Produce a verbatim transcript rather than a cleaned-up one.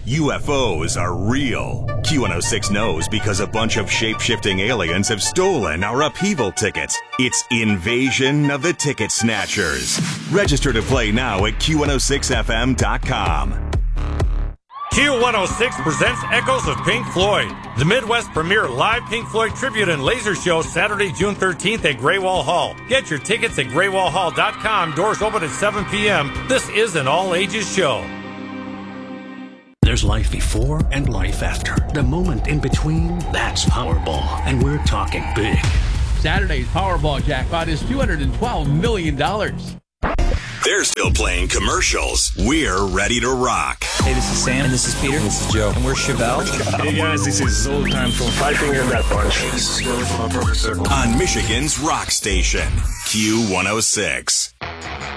U F Os are real. Q one oh six knows because a bunch of shape-shifting aliens have stolen our upheaval tickets. It's Invasion of the Ticket Snatchers. Register to play now at Q one oh six F M dot com. Q one oh six presents Echoes of Pink Floyd, the Midwest premier live Pink Floyd tribute and laser show Saturday, June thirteenth at Graywall Hall. Get your tickets at graywall hall dot com. Doors open at seven p.m. This is an all-ages show. There's life before and life after. The moment in between, that's Powerball. And we're talking big. Saturday's Powerball jackpot is two hundred twelve million dollars. They're still playing commercials. We're ready to rock. Hey, this is Sam. And this is Peter. And this is Joe. And we're Chevelle. Hey, guys, this is Zoltan from Five Finger Death Punch. Hey, this is Joe from Perfect Circle. On Michigan's rock station, Q one oh six.